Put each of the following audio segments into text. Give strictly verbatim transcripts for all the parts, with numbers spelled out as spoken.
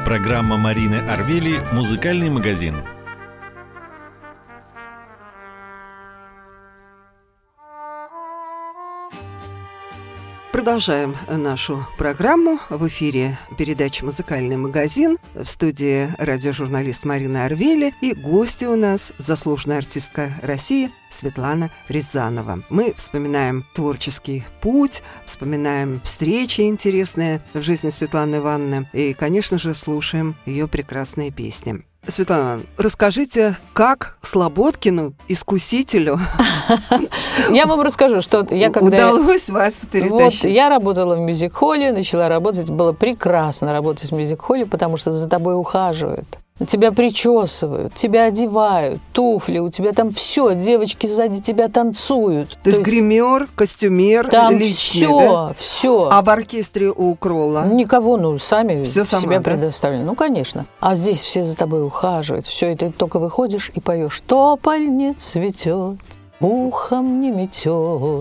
Программа Марины Арвели «Музыкальный магазин». Продолжаем нашу программу. В эфире передача «Музыкальный магазин». В студии радиожурналист Марина Арвели. И гости у нас заслуженная артистка России Светлана Рязанова. Мы вспоминаем творческий путь, вспоминаем встречи интересные в жизни Светланы Ивановны. И, конечно же, слушаем ее прекрасные песни. Светлана, расскажите, как Слободкину, искусителю, я вам расскажу, что я когда... удалось вас перетащить. Вот, я работала в мюзик-холле, начала работать, было прекрасно работать в мюзик-холле, потому что за тобой ухаживают. Тебя причесывают, тебя одевают, туфли, у тебя там все, девочки сзади тебя танцуют. То, То есть гример, костюмер, там личный, все, да? все. А в оркестре у Кролла? Никого, ну, сами всё себя сама, да? предоставлены. Ну, конечно. А здесь все за тобой ухаживают, все, и ты только выходишь и поешь: «Тополь не цветет, ухом не метет,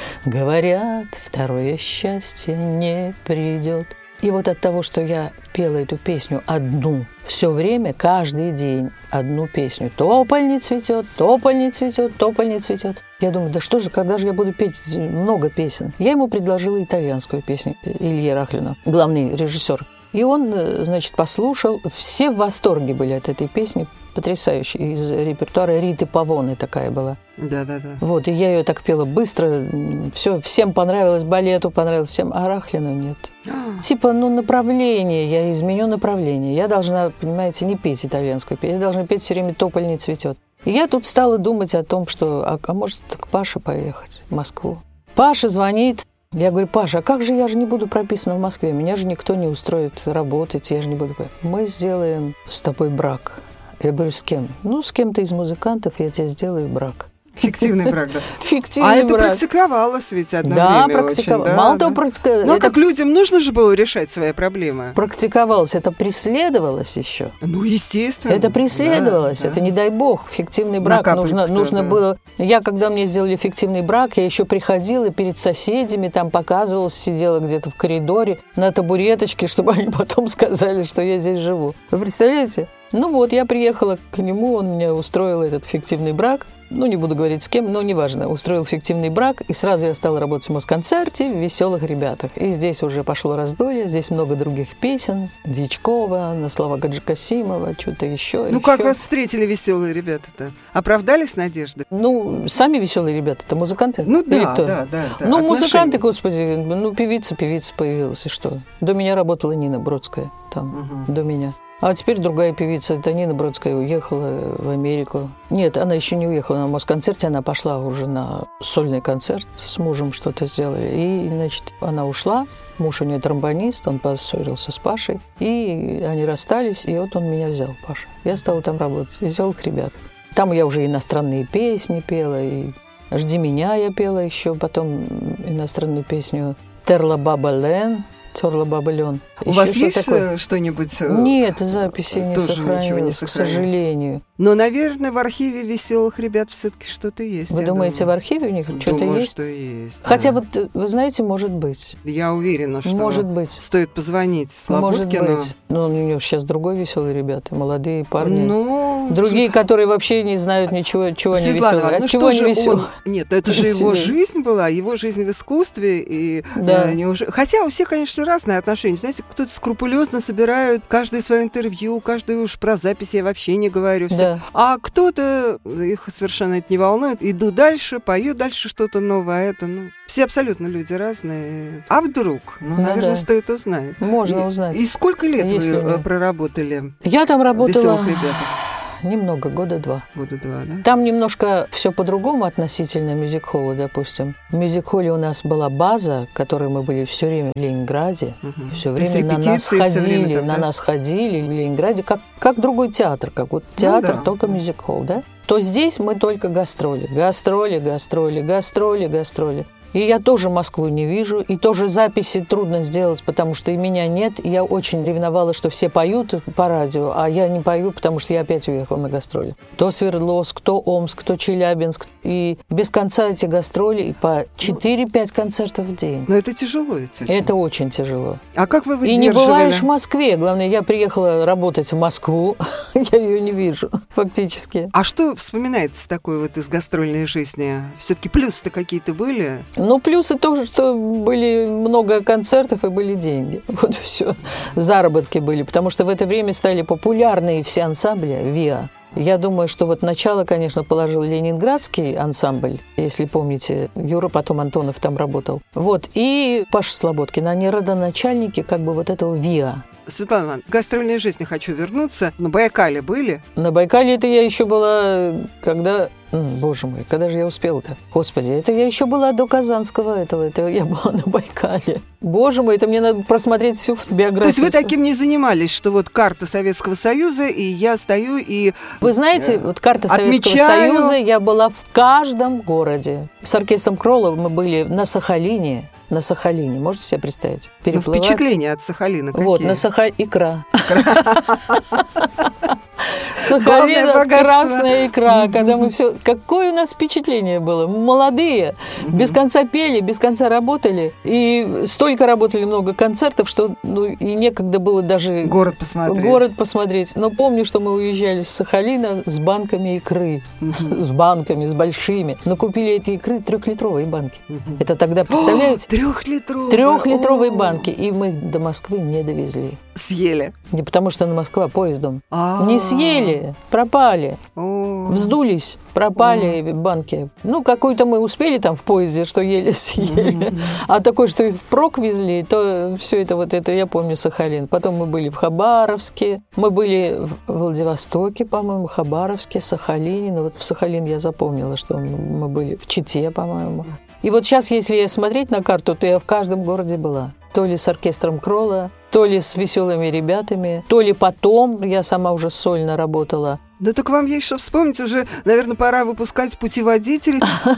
говорят, второе счастье не придет». И вот от того, что я пела эту песню одну, все время, каждый день одну песню. «Тополь не цветет, тополь не цветет, тополь не цветет». Я думаю, да что же, когда же я буду петь много песен? Я ему предложила итальянскую песню Илье Рахлину, главный режиссер. И он, значит, послушал. Все в восторге были от этой песни. Потрясающая. Из репертуара Риты Павоны такая была. Да-да-да. Вот, и я ее так пела быстро. Все, всем понравилось, балету понравилось, всем, а Рахлину нет. Типа, ну, направление, я изменю направление. Я должна, понимаете, не петь итальянскую песню, я должна петь все время «Тополь не цветет». И я тут стала думать о том, что, а, а может, к Паше поехать в Москву. Паша звонит. Я говорю: «Паша, а как же я же не буду прописана в Москве? Меня же никто не устроит работать, я же не буду...» «Мы сделаем с тобой брак». Я говорю: «С кем?» «Ну, с кем-то из музыкантов я тебе сделаю брак». Фиктивный брак, да. Фиктивный а это брак. практиковалось ведь одно да, время практиковалось. очень. Да, Мало да. того, практиковалось. Ну, а это... как людям нужно же было решать свои проблемы. Практиковалось, это преследовалось еще. Ну, естественно. Это преследовалось, да, это да. не дай бог. Фиктивный брак нужно, нужно да. было... Я, когда мне сделали фиктивный брак, я еще приходила перед соседями, там показывалась, сидела где-то в коридоре на табуреточке, чтобы они потом сказали, что я здесь живу. Вы представляете? Ну вот, я приехала к нему, он мне устроил этот фиктивный брак. Ну, не буду говорить с кем, но неважно. Устроил фиктивный брак, и сразу я стала работать в Москонцерте в «Веселых ребятах». И здесь уже пошло раздолье, здесь много других песен. Дьячкова, на слова Гаджи Касимова, что-то еще. Ну, еще. как вас встретили веселые ребята-то? Оправдались надежды? Ну, сами веселые ребята-то музыканты. Ну, да, Или кто? да, да, да. Ну, Отношения. Музыканты, господи, ну, певица, певица появилась, и что? До меня работала Нина Бродская там, угу. до меня. А теперь другая певица, это Нина Бродская, уехала в Америку. Нет, она еще не уехала на Москонцерте, она пошла уже на сольный концерт, с мужем что-то сделали. И, значит, она ушла, муж у нее тромбонист, он поссорился с Пашей, и они расстались, и вот он меня взял, Паша. Я стала там работать, «Веселых ребят». Там я уже иностранные песни пела, и «Жди меня» я пела еще, потом иностранную песню «Терла баба Лен», «Терла баба Лен». У Еще вас что есть такое? что-нибудь? Нет, записи не тоже сохранилось, не к сожалению. Но, наверное, в архиве «Веселых ребят» все-таки что-то есть. Вы думаете, думаю. в архиве у них что-то думаю, есть? что есть. Хотя да. вот, вы знаете, может быть. Я уверена, что может быть. стоит позвонить Слободкину. Может быть. Но у него сейчас другой «Веселые ребята», молодые парни. Ну... Другие, которые вообще не знают ничего, чего они веселые. Ну, чего они веселые? Он... Нет, это же его жизнь была, его жизнь в искусстве. И, да. э, неуж... Хотя у всех, конечно, разные отношения. Знаете, кто-то скрупулезно собирает каждое свое интервью, каждую уж про запись я вообще не говорю. Да. А кто-то, их совершенно это не волнует, иду дальше, пою дальше что-то новое. А это, ну, все абсолютно люди разные. А вдруг? Ну, ну наверное, да. стоит узнать. Можно и, узнать. И сколько лет Если вы нет. проработали? Я там работала... В «Веселых ребятах»? Немного, года два. Года два, да? Там немножко все по-другому относительно мюзик-холла, допустим. В мюзик-холле у нас была база, в которой мы были все время в Ленинграде. Угу. Все время на нас ходили, там, на да? нас ходили в Ленинграде, как, как другой театр, как вот театр, ну, да. только мюзик-холл, да? То здесь мы только гастроли, гастроли, гастроли, гастроли, гастроли. И я тоже Москву не вижу, и тоже записи трудно сделать, потому что и меня нет. И я очень ревновала, что все поют по радио, а я не пою, потому что я опять уехала на гастроли. То Свердловск, то Омск, то Челябинск. И без конца эти гастроли, и по четыре-пять концертов в день. Но это тяжело ведь. Это очень тяжело. А как вы выдерживали? И не бываешь в Москве. Главное, я приехала работать в Москву, я ее не вижу фактически. А что вспоминается такое вот из гастрольной жизни? Все-таки плюсы-то какие-то были? Ну, плюсы тоже, что были много концертов и были деньги. Вот все. Заработки были. Потому что в это время стали популярны все ансамбли ВИА. Я думаю, что вот начало, конечно, положил ленинградский ансамбль, если помните, Юра, потом Антонов там работал. Вот, и Паша Слободкин, они родоначальники как бы вот этого ВИА. Светлана Ивановна, к гастрольной жизни хочу вернуться. На Байкале были? На Байкале это я еще была, когда... Боже мой, когда же я успела-то? Господи, это я еще была до Казанского этого, это я была на Байкале. Боже мой, это мне надо просмотреть всю биографию. То есть вы таким не занимались, что вот карта Советского Союза, и я стою и... Вы знаете, вот карта Советского отмечаю... Союза, я была в каждом городе. С оркестром Кролла мы были на Сахалине. На Сахалине, можете себе представить? Переплывать. Ну, впечатления от Сахалина какие? Вот, на Сахалине икра. Сахалин, красная икра, когда мы все... Какое у нас впечатление было? Молодые, без конца пели, без конца работали. И столько работали, много концертов, что ну, и некогда было даже... Город посмотреть. Город посмотреть. Но помню, что мы уезжали с Сахалина с банками икры. С банками, с большими. Но купили эти икры трехлитровые банки. Это тогда, представляете? Трехлитровые? Трехлитровые банки. И мы до Москвы не довезли. Съели? Не потому что на Москва поездом. Не съели, пропали. Вздулись, пропали банки. Ну, какую-то мы успели там в поезде, что ели, съели. А такое, что и впрок везли, то все это вот это, я помню, Сахалин. Потом мы были в Хабаровске, мы были в Владивостоке, по-моему, Хабаровске, Сахалине. Ну, вот в Сахалин я запомнила, что мы были в Чите, по-моему. И вот сейчас, если я смотреть на карту, то я в каждом городе была. То ли с оркестром Кролла, то ли с веселыми ребятами, то ли потом, я сама уже сольно работала. Да так вам есть что вспомнить, уже, наверное, пора выпускать путеводитель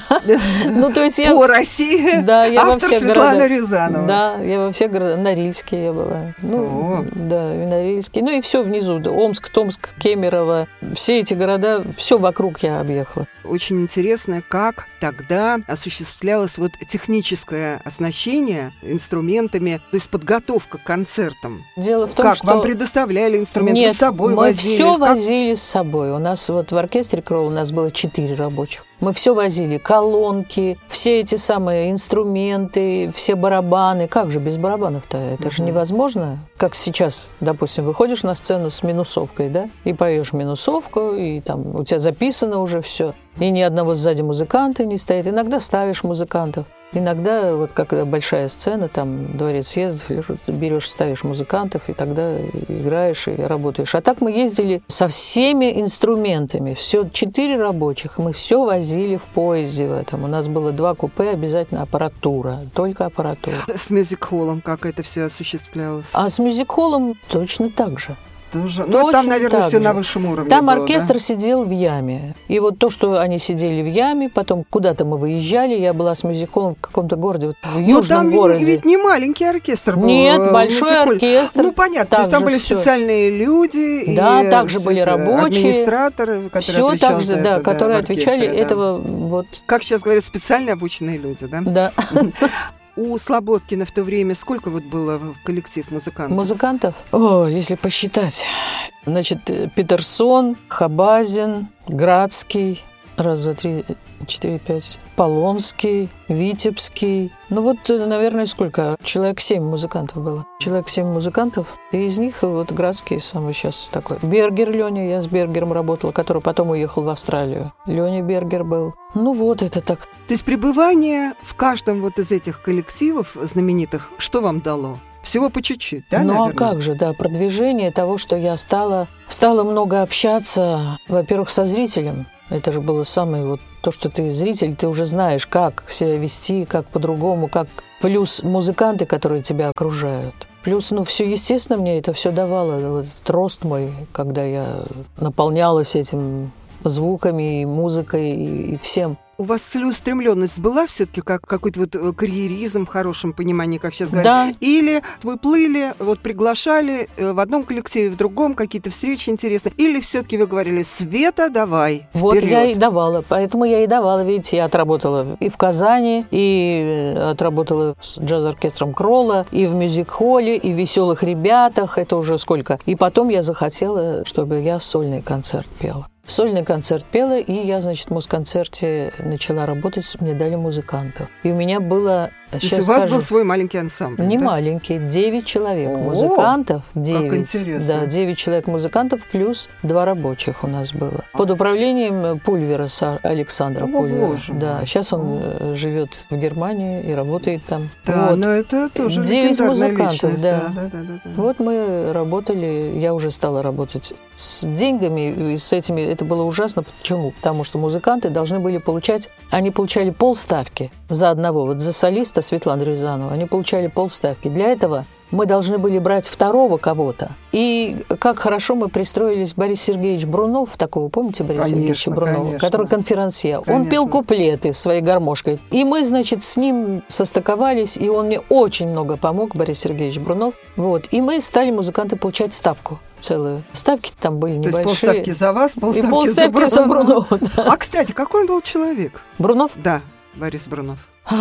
по России. Да, я во автор всех Светлана городах. Рязанова. Да, я во всех городах. Норильске я была. Ну, да, и Норильске. Ну и все внизу. Омск, Томск, Кемерово. Все эти города, все вокруг я объехала. Очень интересно, как тогда осуществлялось вот техническое оснащение инструментами, то есть подготовка к концертам. Дело в том, как что... вам предоставляли инструменты? Нет, с собой мы возили? все Как... возили с собой. У нас вот в оркестре Кролла у нас было четыре рабочих. Мы все возили, колонки, все эти самые инструменты, все барабаны. Как же без барабанов-то? Это же невозможно. Как сейчас, допустим, выходишь на сцену с минусовкой, да, и поешь минусовку, и там у тебя записано уже все. И ни одного сзади музыканта не стоит. Иногда ставишь музыкантов. Иногда, вот как большая сцена, там, Дворец съездов, берешь, ставишь музыкантов, и тогда играешь и работаешь. А так мы ездили со всеми инструментами. Все, четыре рабочих. Мы все возили в поезде в этом. У нас было два купе, обязательно аппаратура. Только аппаратура. С мюзик-холлом как это все осуществлялось? А с мюзик-холлом точно так же. Тоже. Ну, там, наверное, все на высшем уровне Там было, оркестр да? сидел в яме. И вот то, что они сидели в яме, потом куда-то мы выезжали, я была с мюзик-холлом в каком-то городе, вот в южном там городе. Ведь, ведь не маленький оркестр был. Нет, большой мюзик-холл. Оркестр. Ну, понятно, то есть там были всё. Специальные люди. Да, и также были рабочие. Администраторы, которые все отвечали так же, за да, это, которые да, отвечали оркестре, этого да. вот. Как сейчас говорят, специально обученные люди, да? Да. У Слободкина в то время сколько вот было коллектив музыкантов? Музыкантов? О, если посчитать. Значит, Петерсон, Хабазин, Градский, раз, два, три, четыре, пять, Полонский, Витебский. Ну вот, наверное, сколько? Человек семь музыкантов было. Человек семь музыкантов. И из них вот Градский самый сейчас такой. Бергер Леня, я с Бергером работала, который потом уехал в Австралию. Леня Бергер был. Ну вот, это так. То есть пребывание в каждом вот из этих коллективов знаменитых, что вам дало? Всего по чуть-чуть, да, Ну, наверное? а как же, да, продвижение того, что я стала, стала много общаться, во-первых, со зрителем. Это же было самое вот то, что ты зритель, ты уже знаешь, как себя вести, как по-другому, как плюс музыканты, которые тебя окружают. Плюс, ну, все естественно, мне это все давало, вот этот рост мой, когда я наполнялась этим звуками и музыкой и, и всем. У вас целеустремленность была все-таки как какой-то вот карьеризм в хорошем понимании, как сейчас говорят? Да. Или вы плыли, вот приглашали в одном коллективе, в другом, какие-то встречи интересные? Или все-таки вы говорили: Света, давай, Вот вперед. я и давала, поэтому я и давала. Видите, я отработала и в Казани, и отработала с джаз-оркестром Кролла, и в мюзик-холле, и в «Веселых ребятах». Это уже сколько. И потом я захотела, чтобы я сольный концерт пела. Сольный концерт пела, и я, значит, в Москонцерте начала работать, мне дали музыкантов. И у меня было... То есть у вас скажу, был свой маленький ансамбль? Не да? маленький, девять человек О, музыкантов. девять, как интересно. Да, девять человек музыкантов плюс два рабочих у нас было. Под управлением Пульвера, Александра О, Пульвера. боже мой. Да, сейчас он О. живет в Германии и работает там. Да, вот. но это тоже девять музыкантов, личность. да. Да, да, да, да, да. Вот мы работали, я уже стала работать с деньгами, и с этими, это было ужасно. Почему? Потому что музыканты должны были получать, они получали полставки за одного, вот за солиста Светлану Рязанову, они получали полставки. Для этого мы должны были брать второго кого-то. И как хорошо мы пристроились, Борис Сергеевич Брунов, такого, помните Бориса Конечно, Сергеевича Брунова, конечно. который конферансье. Конечно. Он пел куплеты своей гармошкой. И мы, значит, с ним состыковались, и он мне очень много помог, Борис Сергеевич Брунов. Вот. И мы стали, музыканты, получать ставку целую. Ставки там были То небольшие. есть полставки за вас, полставки, и полставки за Брунова. за Брунова. Да. А, кстати, какой он был человек? Брунов? Да, Борис Брунов.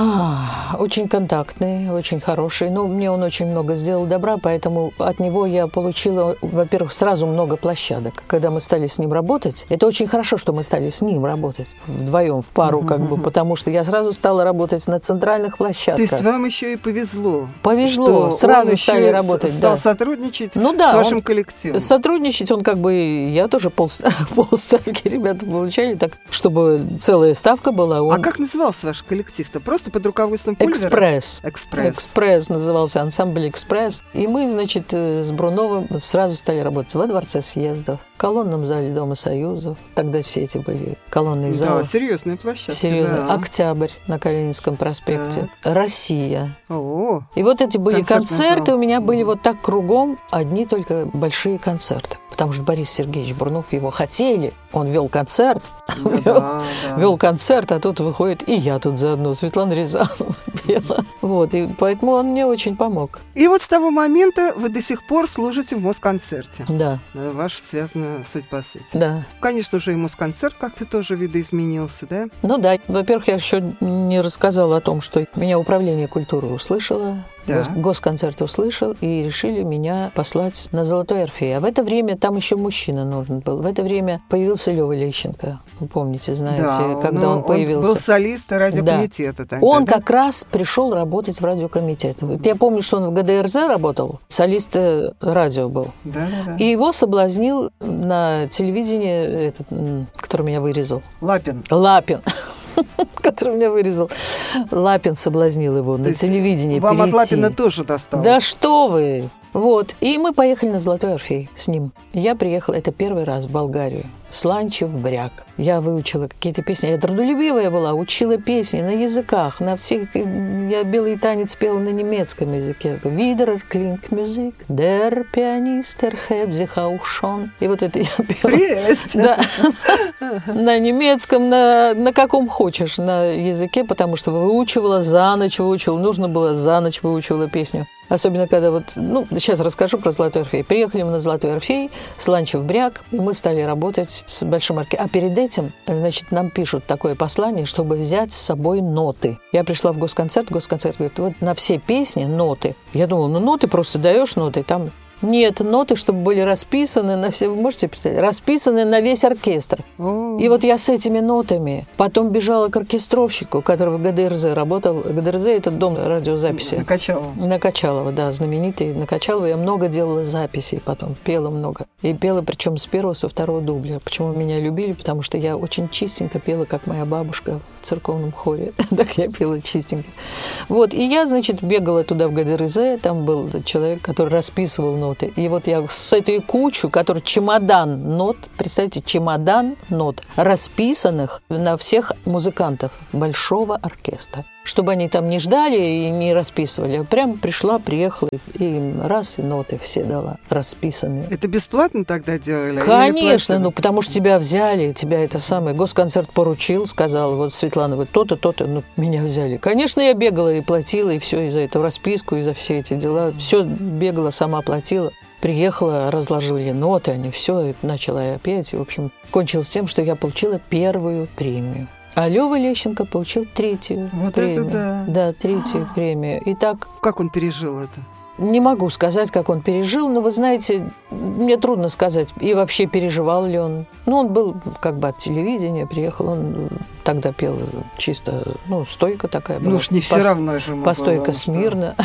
А, очень контактный, очень хороший. Ну, мне он очень много сделал добра, поэтому от него я получила, во-первых, сразу много площадок. Когда мы стали с ним работать, это очень хорошо, что мы стали с ним работать вдвоем, в пару, Uh-huh, как бы, uh-huh. потому что я сразу стала работать на центральных площадках. То есть вам еще и повезло. Повезло, что сразу он стали еще работать, стал да. сотрудничать Ну да, с вашим он- коллективом. Сотрудничать он как бы... Я тоже полста- полставки ребята получали, так, чтобы целая ставка была. Он... А как назывался ваш коллектив-то? Просто под руководством Пульвера? Экспресс. Экспресс. «Экспресс» назывался, ансамбль «Экспресс». И мы, значит, с Бруновым сразу стали работать во Дворце съездов, в колонном зале Дома Союзов. Тогда все эти были колонные Да, залы. серьезные площадки. Серьезно. Да. «Октябрь» на Калининском проспекте. «Россия». О, И вот эти были Концертный концерты, зал. у меня были вот так кругом одни только большие концерты. Потому что Борис Сергеевич Брунов, его хотели, он вел концерт, да, вел, да, да. вел концерт, а тут выходит и я тут заодно, Светлана Рязанова пела. Вот, и поэтому он мне очень помог. И вот с того момента вы до сих пор служите в Москонцерте. Да, Ваша связана судьба с этим. да. Конечно же, и Москонцерт как-то тоже видоизменился, да? Ну да, во-первых, я еще не рассказала о том, что меня управление культуры услышало, Да. гос- госконцерт услышал, и решили меня послать на Золотой Орфей. А в это время там еще мужчина нужен был. В это время появился Лёва Лещенко. Вы помните, знаете, Да, когда ну, он появился. Он был солист радиокомитета тогда, Он да? как раз пришел работать в радиокомитет. Вот я помню, что он в ГДРЗ работал, солист э, радио был. Да, да, да. И его соблазнил на телевидении этот, м, который меня вырезал. Лапин. Лапин. Который меня вырезал. Лапин соблазнил его То на есть телевидении Вам перейти. от Лапина тоже досталось. Да что вы! Вот. И мы поехали на Золотой Орфей с ним. Я приехала, это первый раз в Болгарию. Сланчев бряг. Я выучила какие-то песни. Я трудолюбивая была, учила песни на языках, на всех. Я белый танец пела на немецком языке. Видер клинк мюзик, дер пианистер хебзихаушон. И вот это я пела. Прелесть. Да. На немецком, на, на каком хочешь, на языке, потому что выучивала, за ночь выучила. Нужно было, за ночь выучивала песню. Особенно, когда вот, ну, сейчас расскажу про Золотой Орфей. Приехали мы на Золотой Орфей, Сланчев бряг, и мы стали работать с большим оркестром. А перед этим, значит, нам пишут такое послание, чтобы взять с собой ноты. Я пришла в госконцерт, госконцерт говорит, вот на все песни ноты. Я думала, ну, ноты просто даешь ноты, там... Нет, ноты, чтобы были расписаны на все, вы можете представить, расписаны на весь оркестр. О. И вот я с этими нотами потом бежала к оркестровщику, который в ГДРЗ работал. ГДРЗ – это дом радиозаписи. Накачала. На Качалова, да, знаменитый. На Качалова я много делала записей потом, пела много. И пела, причем с первого, со второго дубля. Почему меня любили? Потому что я очень чистенько пела, как моя бабушка в церковном хоре. Так я пела чистенько. Вот, и я, значит, бегала туда в ГДРЗ, там был человек, который расписывал ноты. И вот я с этой кучей, который чемодан нот, представьте, чемодан нот, расписанных на всех музыкантов большого оркестра. Чтобы они там не ждали и не расписывали. Прям пришла, приехала, и раз, и ноты все дала, расписанные. Это бесплатно тогда делали? Конечно, ну потому что тебя взяли, тебя это самое, госконцерт поручил, сказал, вот, Светлана, вот то-то, то-то, ну, меня взяли. Конечно, я бегала и платила, и все, и за эту расписку, и за все эти дела. Все бегала, сама платила. Приехала, разложили ноты, они все, начала я петь. И, в общем, кончилось тем, что я получила первую премию. А Лёва Лещенко получил третью вот премию. Это да. Да, третью премию. И так... Как он пережил это? Не могу сказать, как он пережил, но, вы знаете, мне трудно сказать, и вообще переживал ли он. Ну, он был как бы от телевидения, приехал, он тогда пел чисто, ну, стойка такая была. Ну уж не все равно же ему по стойка было, смирно.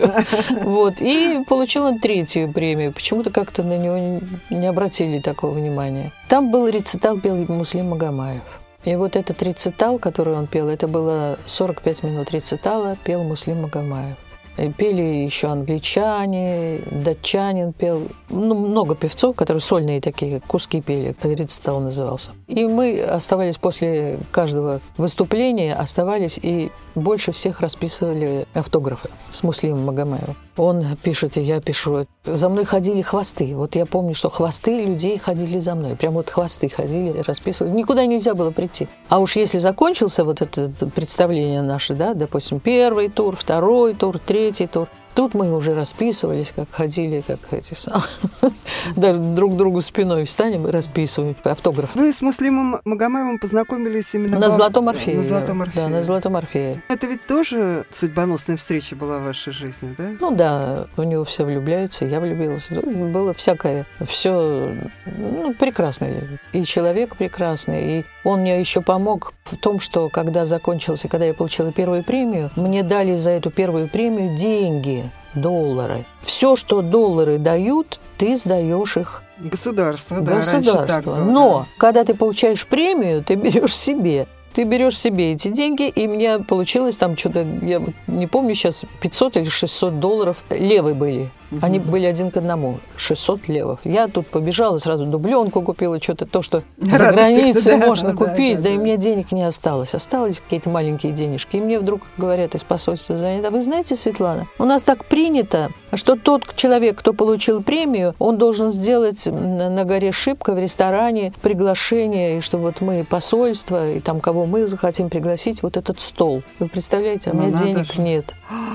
Вот. И получил он третью премию. Почему-то как-то на него не обратили такого внимания. Там был рецитал, пел Муслим Магомаев. И вот этот рецитал, который он пел, это было сорок пять минут рецитала, пел Муслим Магомаев. И пели еще англичане, датчанин пел. Ну, много певцов, которые сольные такие куски пели. Рецитал назывался. И мы оставались после каждого выступления, оставались и больше всех расписывали автографы с Муслимом Магомаевым. Он пишет, и я пишу. За мной ходили хвосты. Вот я помню, что хвосты людей ходили за мной. Прям вот хвосты ходили, расписывали. Никуда нельзя было прийти. А уж если закончился вот это представление наше, да, допустим, первый тур, второй тур, третий тур, тут мы уже расписывались, как ходили, как эти самые. Даже друг другу спиной встанем и расписываем автограф. Вы с Муслимом Магомаевым познакомились именно на в... Золотом Орфее. На Золотом Орфее. Да, на Золотом Орфее. Это ведь тоже судьбоносная встреча была в вашей жизни, да? Ну да, у него все влюбляются, я влюбилась. Было всякое. Все, ну, прекрасно. И человек прекрасный. И он мне еще помог в том, что когда закончился, когда я получила первую премию, мне дали за эту первую премию деньги. Доллары. Все, что доллары дают, ты сдаешь их. Государство, да. Государство. Но когда ты получаешь премию, ты берешь себе. Ты берешь себе эти деньги, и мне получилось там что-то, я вот не помню сейчас, пятьсот или шестьсот долларов левы были. Угу. Они были один к одному, шестьсот левов. Я тут побежала, сразу дубленку купила, что-то то, что за границей да, можно да, купить, да, да, да и мне денег не осталось. Остались какие-то маленькие денежки. И мне вдруг говорят из посольства звонят: а вы знаете, Светлана, у нас так принято, что тот человек, кто получил премию, он должен сделать на горе Шипка в ресторане приглашение, и что вот мы посольство, и там кого мы захотим пригласить, вот этот стол. Вы представляете, а у меня денег же нет.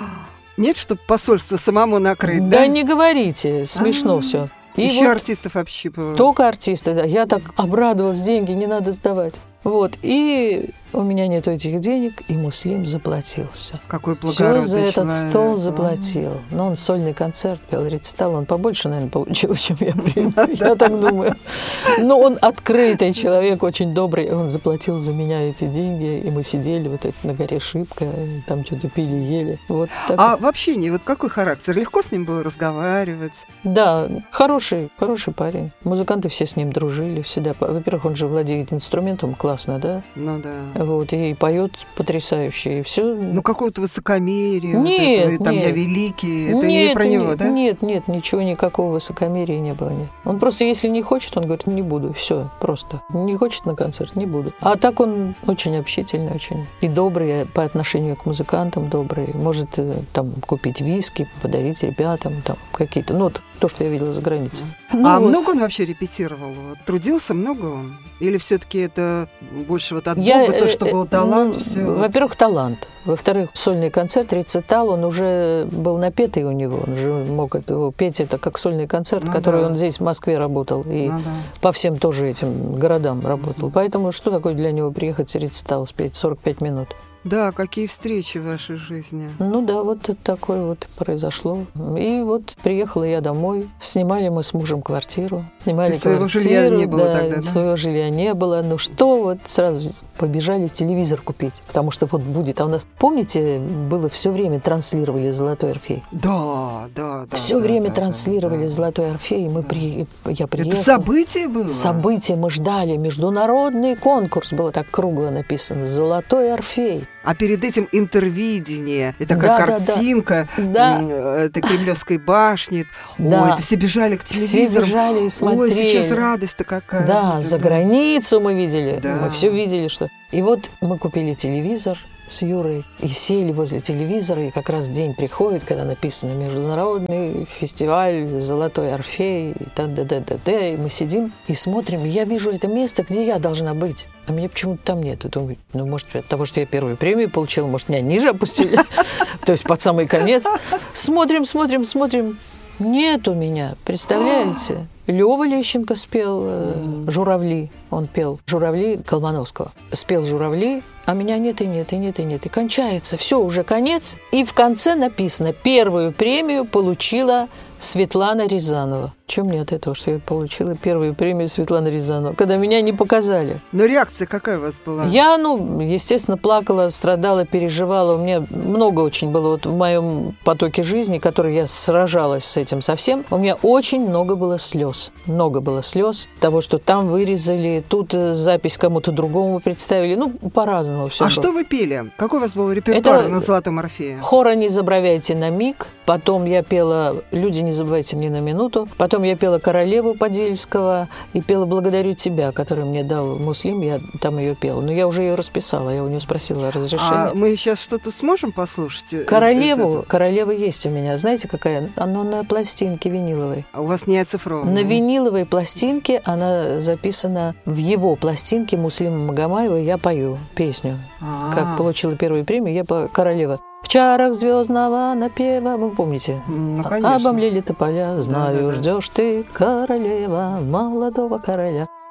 Нет, чтобы посольство самому накрыть, да? Да, не говорите, смешно все. И еще вот артистов общипывают. Только артисты, да. Я так обрадовалась, деньги не надо сдавать. Вот, и у меня нет этих денег, и Муслим заплатил все. Какой благородный Все за этот человек. стол заплатил. А-а-а. Но он сольный концерт пел, рецитал, он побольше, наверное, получил, чем я премию. Я так думаю. Но он открытый человек, очень добрый. Он заплатил за меня эти деньги, и мы сидели вот на горе Шипка, там что-то пили, ели. Вот так. А в общении вот какой характер? Легко с ним было разговаривать? Да, хороший, хороший парень. Музыканты все с ним дружили всегда. Во-первых, он же владеет инструментом, классно, да? Ну да. Вот, и поет потрясающе, и все. Ну, какого-то высокомерия, нет, вот этого, там нет. Я великий, это нет, не про нет, него, да? Нет, нет, ничего, никакого высокомерия не было. Нет. Он просто, если не хочет, он говорит, не буду, все, просто. Не хочет на концерт, не буду. А так он очень общительный, очень. И добрый по отношению к музыкантам, добрый. Может там купить виски, подарить ребятам, там какие-то, ну, вот то, что я видела за границей. Ну, а вот. много он вообще репетировал? Вот, трудился много он? Или все-таки это больше вот от я, Бога, то, что был талант? Ну, все во-первых, талант. Во-вторых, сольный концерт, рецитал, он уже был напетый у него. Он же мог это, петь это как сольный концерт, ну, который да. он здесь в Москве работал. И ну, да. по всем тоже этим городам работал. Mm-hmm. Поэтому что такое для него приехать рецитал спеть сорок пять минут? Да, какие встречи в вашей жизни? Ну да, вот такое вот произошло. И вот приехала я домой. Снимали мы с мужем квартиру. Снимали своего квартиру, жилья не было да, тогда, да? Своего жилья не было. Ну что, вот сразу побежали телевизор купить. Потому что вот будет. А у нас, помните, было все время транслировали «Золотой Орфей». Да, да, да. Все да, время да, транслировали да, «Золотой Орфей». Мы да. при... Я приехала. Это событие было? Событие мы ждали. Международный конкурс. Было так кругло написано. «Золотой Орфей». А перед этим интервидение. И такая Да, да, картинка да. м, этой Кремлевской башни. Да. Ой, это все бежали к телевизору. Все бежали и смотрели. Ой, сейчас радость-то какая. Да, будет, за да. границу мы видели. Да. Мы все видели, что... И вот мы купили телевизор с Юрой и сели возле телевизора, и как раз день приходит, когда написано «Международный фестиваль Золотой Орфей», и та-да-да-да-да, и мы сидим и смотрим, и я вижу это место, где я должна быть, а меня почему-то там нет. И думаю, ну, может, от того, что я первую премию получила, может, меня ниже опустили, то есть под самый конец. Смотрим, смотрим, смотрим, нет у меня, представляете? Лёва Лещенко спел э, «Журавли». Он пел «Журавли» Колмановского. Спел «Журавли», а меня нет и нет, и нет, и нет. И кончается. Все, уже конец. И в конце написано: первую премию получила Светлана Рязанова. Чем мне от этого, что я получила первую премию Светланы Рязанова, когда меня не показали? Но реакция какая у вас была? Я, ну, естественно, плакала, страдала, переживала. У меня много очень было вот в моем потоке жизни, который я сражалась с этим совсем. У меня очень много было слез. Много было слез. Того, что там вырезали, тут запись кому-то другому представили. Ну, по-разному все А было. что вы пели? Какой у вас был репертуар Это на «Золотом Орфее»? Хора «Не забравяйте на миг». Потом я пела «Люди, не забывайте мне на минуту». Потом я пела «Королеву» Подельского и пела «Благодарю тебя», который мне дал Муслим. Я там ее пела. Но я уже ее расписала. Я у нее спросила разрешения. А мы сейчас что-то сможем послушать? Королеву, королева есть у меня. Знаете, какая? Она на пластинке виниловой. А у вас не оцифровано? На виниловой пластинке она записана в его пластинке Муслима Магомаева. Я пою песню. А-а-а. Как получила первую премию, я пою «Королева». В чарах звездного напева, вы помните? Ну, конечно. Обомлели тополя, знаю, Да-да-да. ждешь ты королева, молодого короля.